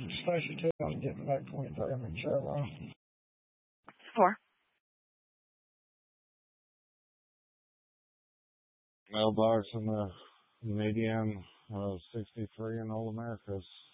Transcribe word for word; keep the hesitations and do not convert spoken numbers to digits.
Station two, I'm getting back twenty-three. I'm in Carolina. Four. Mailbox in the median of sixty-three in Old Americas.